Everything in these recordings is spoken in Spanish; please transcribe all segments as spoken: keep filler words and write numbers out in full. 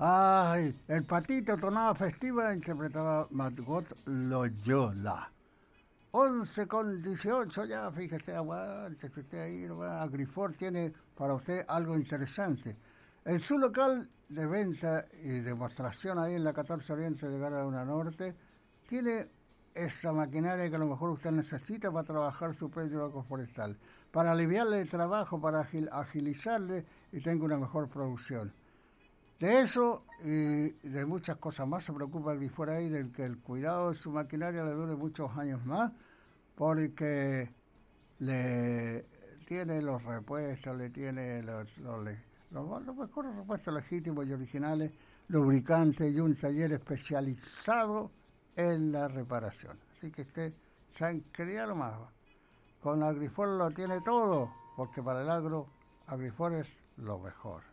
Ay, el patito, tonada festiva, interpretaba Margot Loyola. once con dieciocho ya, fíjese, aguante, que usted ahí, Agrifor tiene para usted algo interesante. En su local de venta y demostración ahí en la catorce Oriente de Garabona Norte, tiene esa maquinaria que a lo mejor usted necesita para trabajar su predio agroforestal, para aliviarle el trabajo, para agil, agilizarle y tenga una mejor producción. De eso y de muchas cosas más se preocupa Agrifor ahí, del que el cuidado de su maquinaria le dure muchos años más, porque le tiene los repuestos, le tiene los, los, los, los mejores repuestos legítimos y originales, lubricantes y un taller especializado en la reparación. Así que usted, tranquilidad lo más. Con Agrifor lo tiene todo, porque para el agro, Agrifor es lo mejor.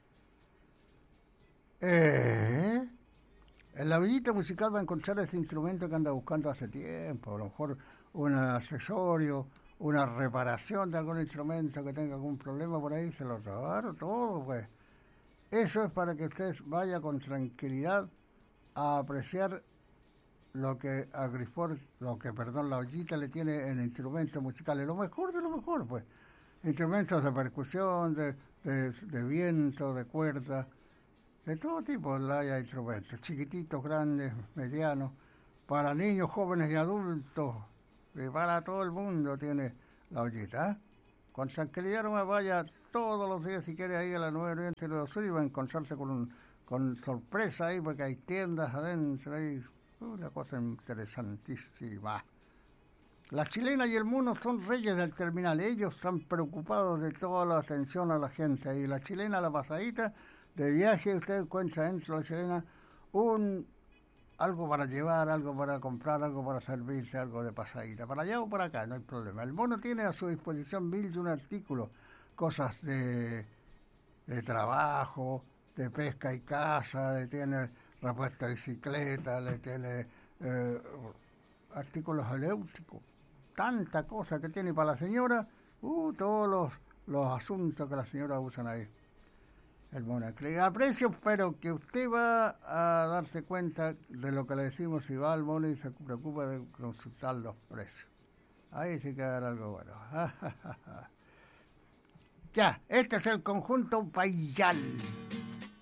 Eh, en la villita musical va a encontrar este instrumento que anda buscando hace tiempo, a lo mejor un accesorio, una reparación de algún instrumento que tenga algún problema por ahí, se lo trabaron todo, pues. Eso es para que usted vaya con tranquilidad a apreciar lo que Agrifor, lo que, perdón, la ollita le tiene en instrumentos musicales, lo mejor de lo mejor, pues. Instrumentos de percusión, de, de, de viento, de cuerda, de todo tipo hay instrumentos, chiquititos, grandes, medianos, para niños, jóvenes y adultos, y para todo el mundo tiene la ollita. ¿eh? Con tranquilidad no me vaya todos los días, si quiere, ahí a la Nueva Oriente de los Sur y va a encontrarse con, un, con sorpresa ahí, porque hay tiendas adentro, hay una cosa interesantísima. La chilena y el mono son reyes del terminal, ellos están preocupados de toda la atención a la gente, y la chilena, la pasadita, de viaje, usted encuentra dentro de la chilena un algo para llevar, algo para comprar, algo para servirse, algo de pasadita. Para allá o para acá, no hay problema. El mono tiene a su disposición mil y un artículos, cosas de, de trabajo, de pesca y caza, le tiene repuesto de bicicleta, le tiene eh, artículos eléctricos, tanta cosa que tiene. Y para la señora, uh, todos los, los asuntos que las señoras usan ahí. El Monacle. Aprecio, pero que usted va a darse cuenta de lo que le decimos si va al mono y se preocupa de consultar los precios. Ahí sí que va a haber algo bueno. Ya, este es el conjunto Payal.